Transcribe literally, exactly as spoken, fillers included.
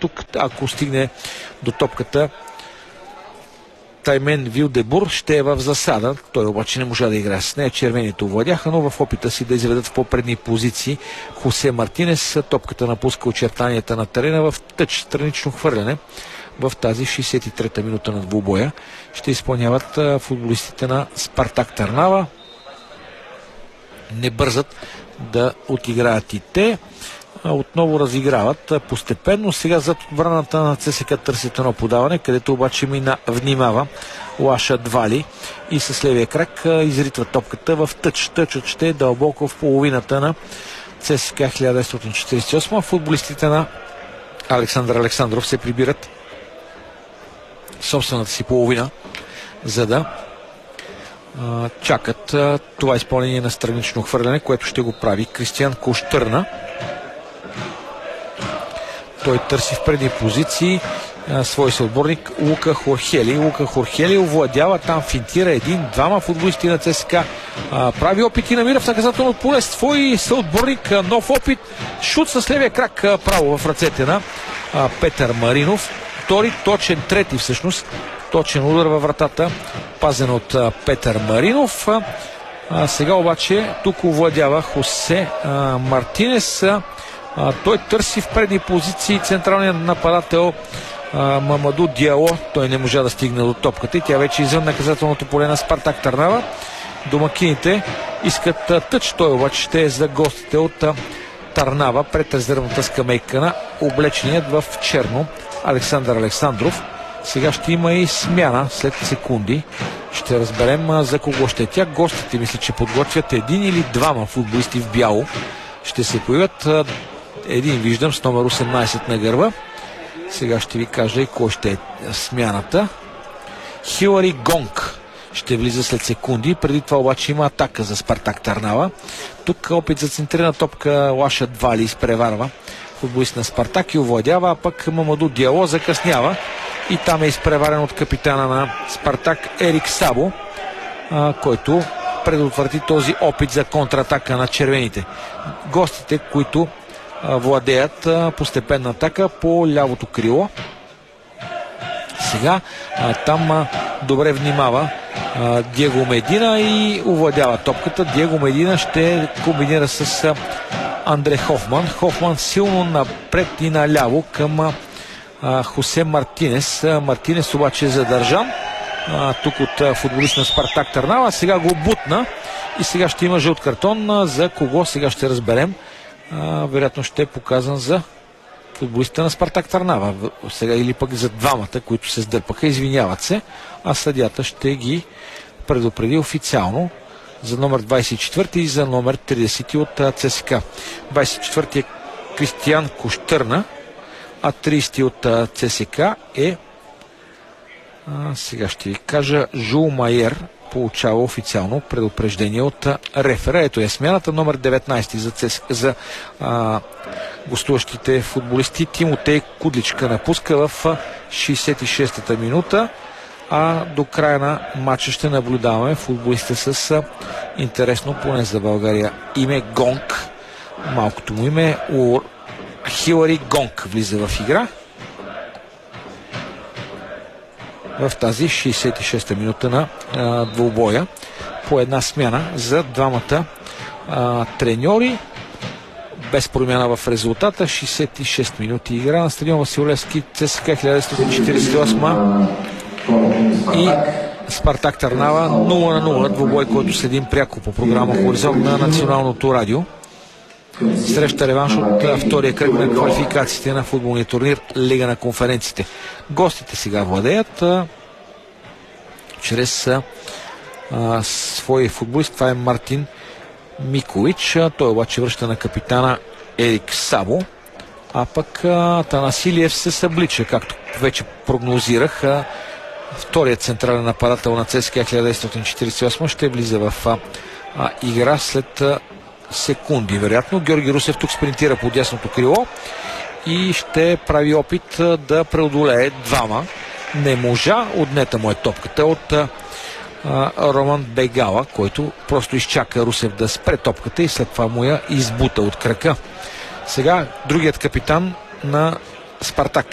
тук, ако стигне до топката, Таймен Вилдебур ще е в засада. Той обаче не можа да играе с нея. Червените овладяха, но в опита си да изведат в по-предни позиции Хосе Мартинес, топката напуска очертанията на терена в тъч, странично хвърляне. В тази шейсет и трета минута на двубоя ще изпълняват футболистите на Спартак Търнава. Не бързат да отиграят и те. Отново разиграват постепенно. Сега зад отбраната на ЦСКА търсят едно подаване, където обаче мина внимава Лаша Двали и с левия крак изритва топката в тъч. Тъчът ще е дълбоко в половината на ЦСКА хиляда деветстотин четиридесет и осма. Футболистите на Александър Александров се прибират собствената си половина, за да а, чакат а, това изпълнение на странично хвърляне, което ще го прави Кристиян Кощърна. Той търси в предни позиции а, свой съотборник Лука Хорхели. Лука Хорхели овладява, там финтира един-двама футболисти на ЦСКА. А, прави опит и намира в наказателно поле свой съотборник, а, нов опит. Шут с левия крак а, право в ръцете на а, Петър Маринов. Втори, точен, трети всъщност. Точен удар във вратата, пазен от а, Петър Маринов. А, а, сега обаче тук овладява Хосе а, Мартинес. А, той търси в предни позиции централният нападател а, Мамаду Диало. Той не можа да стигне до топката и тя вече извън наказателното поле на Спартак Търнава. Домакините искат а, тъч. Той обаче ще е за гостите от а, Търнава пред резервната скамейка на облеченият в черно Александър Александров. Сега ще има и смяна след секунди. Ще разберем а, за кого ще е тя. Гостите мисля, че подготвят един или двама футболисти в бяло. Ще се появят. А, един виждам с номер осемнайсет на гърба. Сега ще ви кажа и кой ще е смяната. Хилари Гонг ще влиза след секунди. Преди това обаче има атака за Спартак Търнава. Тук опит за центрирана топка Лаша Двали изпреварва футболист на Спартак и овладява, а пък Мамаду Диало закъснява и там е изпреварен от капитана на Спартак Ерик Сабо, а, който предотврати този опит за контратака на червените. Гостите, които а, владеят а, постепенна атака по лявото крило. Сега а, там а, добре внимава а, Диего Медина и овладява топката. Диего Медина ще комбинира с а, Андре Хофман. Хофман силно напред и наляво към а, Хосе Мартинес. А, Мартинес обаче е задържан а, тук от а, футболист на Спартак Търнава. Сега го бутна и сега ще има жълт картон. А, за кого сега ще разберем. А, вероятно ще е показан за футболиста на Спартак Търнава. Сега или пък за двамата, които се сдърпаха, извиняват се, а съдията ще ги предупреди официално за номер двайсет и четвърти и за номер трийсет от ЦСКА. двайсет и четвърти е Кристиян Кощърна, а трийсети от ЦСКА е а, сега ще ви кажа Жул Майер. Получава официално предупреждение от рефера. Ето е смяната. Номер деветнайсет за, ЦС... за а, гостуващите футболисти Тимотей Кудличка напуска в шейсет и шестата минута. А до края на матча ще наблюдаваме футболистите с а, интересно, поне за България, име Гонг. Малкото му име у... Хилари Гонг влиза в игра. В тази шейсет и шеста минута на а, двубоя. По една смяна за двамата а, треньори. Без промяна в резултата. шейсет и шест минути игра на стадион Васил Левски. ЦСКА хиляда деветстотин четирийсет и осма и Спартак Търнава нула на нула. Двубой, който следим пряко по програма Хоризонт на Националното радио. Среща реванш от втория кръг на квалификациите на футболния турнир Лига на конференциите. Гостите сега владеят а, чрез а, а, своя футболист. Това е Мартин Миколич. А, той обаче връща на капитана Ерик Сабо. А пък а, Танасилиев се съблича, както вече прогнозирах. А, вторият централен нападател на ЦСКА хиляда деветстотин четирийсет и осма ще влиза в а, а, игра след а, секунди, вероятно. Георги Русев тук спринтира по дясното крило и ще прави опит да преодолее двама. Не можа, отнета му е топката от а, Роман Бегала, който просто изчака Русев да спре топката и след това му я избута от крака. Сега другият капитан на Спартак